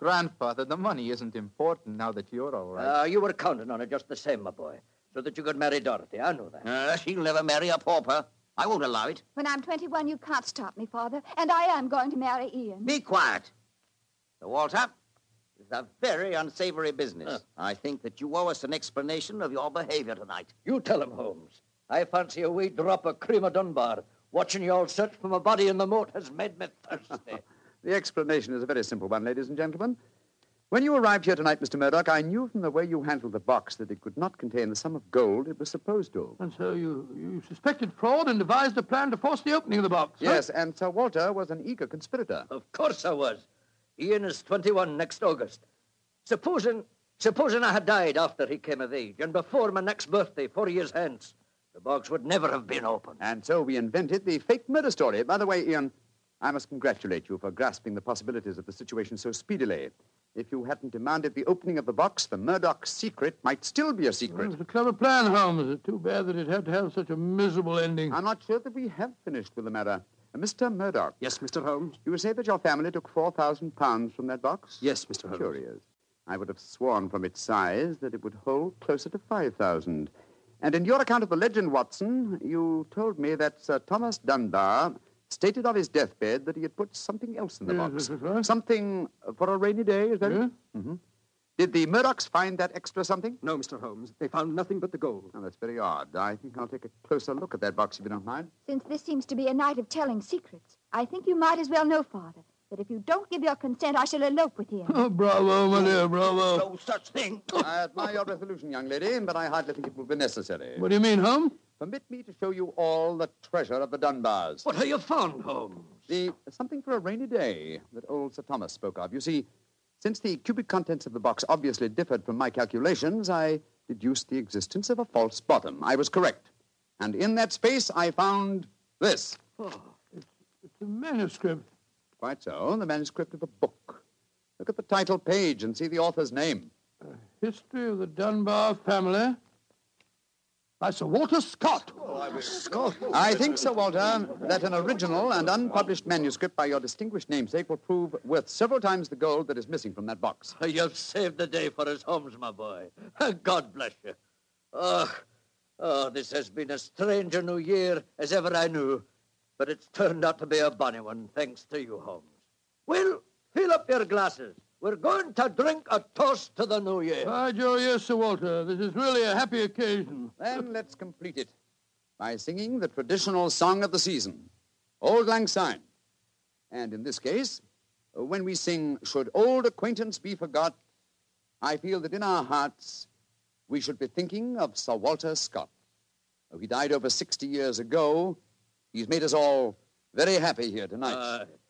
Grandfather, the money isn't important now that you're all right. You were counting on it just the same, my boy, so that you could marry Dorothy. I know that. She'll never marry a pauper. I won't allow it. When I'm 21, you can't stop me, Father. And I am going to marry Ian. Be quiet. Sir Walter, this is a very unsavory business. I think that you owe us an explanation of your behavior tonight. You tell him, Holmes. I fancy a wee drop of cream of Dunbar. Watching you all search for my body in the moat has made me thirsty. The explanation is a very simple one, ladies and gentlemen. When you arrived here tonight, Mr. Murdoch, I knew from the way you handled the box that it could not contain the sum of gold it was supposed to. And so you suspected fraud and devised a plan to force the opening of the box? Yes, and Sir Walter was an eager conspirator. Of course I was. Ian is 21 next August. Supposing I had died after he came of age and before my next birthday, 4 years hence, the box would never have been opened. And so we invented the fake murder story. By the way, Ian, I must congratulate you for grasping the possibilities of the situation so speedily. If you hadn't demanded the opening of the box, the Murdoch secret might still be a secret. Well, it was a clever plan, Holmes. It's too bad that it had to have such a miserable ending. I'm not sure that we have finished with the matter. Mr. Murdoch. Yes, Mr. Holmes? You say that your family took £4,000 from that box? Yes, Mr. Holmes. Curious. I would have sworn from its size that it would hold closer to 5,000. And in your account of the legend, Watson, you told me that Sir Thomas Dunbar stated on his deathbed that he had put something else in the box. Right. Something for a rainy day, is that it? Mm-hmm. Did the Murdochs find that extra something? No, Mr. Holmes. They found nothing but the gold. Oh, that's very odd. I think I'll take a closer look at that box, if you don't mind. Since this seems to be a night of telling secrets, I think you might as well know, Father, that if you don't give your consent, I shall elope with him. Oh, bravo, my dear, bravo. No such thing. I admire your resolution, young lady, but I hardly think it will be necessary. What do you mean, Holmes? Permit me to show you all the treasure of the Dunbars. What have you found, Holmes? Something for a rainy day that old Sir Thomas spoke of. You see, since the cubic contents of the box obviously differed from my calculations, I deduced the existence of a false bottom. I was correct. And in that space, I found this. Oh, it's a manuscript. Quite so, the manuscript of a book. Look at the title page and see the author's name. History of the Dunbar Family by Sir Walter Scott. Scott. I think, Sir Walter, that an original and unpublished manuscript by your distinguished namesake will prove worth several times the gold that is missing from that box. You've saved the day for us, Holmes, my boy. God bless you. Oh, this has been as strange a new year as ever I knew. But it's turned out to be a bonny one, thanks to you, Holmes. Well, fill up your glasses. We're going to drink a toast to the new year. By Joe, yes, Sir Walter. This is really a happy occasion. Then let's complete it by singing the traditional song of the season, Auld Lang Syne. And in this case, when we sing, Should Old Acquaintance Be Forgot, I feel that in our hearts we should be thinking of Sir Walter Scott. Though he died over 60 years ago, he's made us all very happy here tonight.